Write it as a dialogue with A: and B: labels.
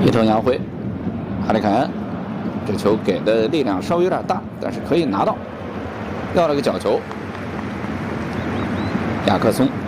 A: 一头扬挥，哈里凯恩，这球给的力量稍微有点大，但是可以拿到，要了个角球。亚克松